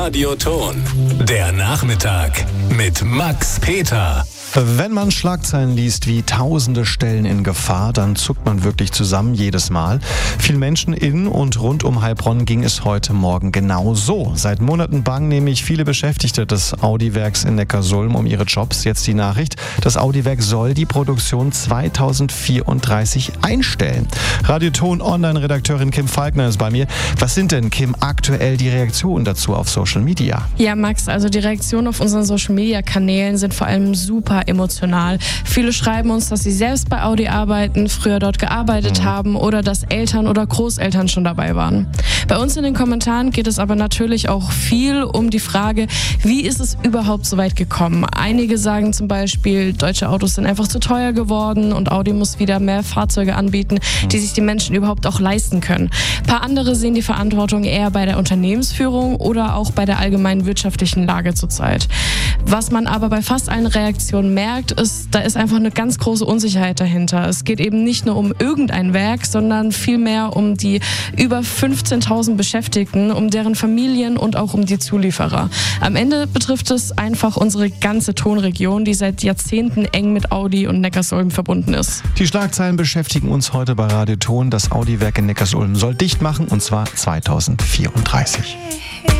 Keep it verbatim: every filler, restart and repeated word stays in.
Radioton. Der Nachmittag mit Max Peter. Wenn man Schlagzeilen liest wie tausende Stellen in Gefahr, dann zuckt man wirklich zusammen jedes Mal. Vielen Menschen in und rund um Heilbronn ging es heute Morgen genau so. Seit Monaten bangen nämlich viele Beschäftigte des Audi-Werks in Neckarsulm um ihre Jobs. Jetzt die Nachricht, das Audi-Werk soll die Produktion zweitausendvierunddreißig einstellen. Radioton-Online-Redakteurin Kim Falkner ist bei mir. Was sind denn, Kim, aktuell die Reaktionen dazu auf Social Media? Ja, Max, also die Reaktionen auf unseren Social-Media-Kanälen sind vor allem super emotional. Viele schreiben uns, dass sie selbst bei Audi arbeiten, früher dort gearbeitet mhm. haben oder dass Eltern oder Großeltern schon dabei waren. Bei uns in den Kommentaren geht es aber natürlich auch viel um die Frage, wie ist es überhaupt so weit gekommen? Einige sagen zum Beispiel, deutsche Autos sind einfach zu teuer geworden und Audi muss wieder mehr Fahrzeuge anbieten, die sich die Menschen überhaupt auch leisten können. Ein paar andere sehen die Verantwortung eher bei der Unternehmensführung oder auch bei der allgemeinen wirtschaftlichen Lage zurzeit. Was man aber bei fast allen Reaktionen merkt, ist, da ist einfach eine ganz große Unsicherheit dahinter. Es geht eben nicht nur um irgendein Werk, sondern vielmehr um die über fünfzehntausend Beschäftigten, um deren Familien und auch um die Zulieferer. Am Ende betrifft es einfach unsere ganze Tonregion, die seit Jahrzehnten eng mit Audi und Neckarsulm verbunden ist. Die Schlagzeilen beschäftigen uns heute bei Radioton. Das Audi-Werk in Neckarsulm soll dicht machen, und zwar zweitausendvierunddreißig.